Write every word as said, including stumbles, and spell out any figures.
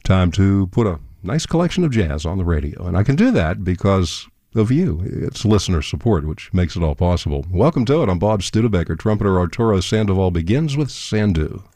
time to put a nice collection of jazz on the radio. And I can do that because of you. It's listener support, which makes it all possible. Welcome to it. I'm Bob Studebaker. Trumpeter Arturo Sandoval begins with Sandu.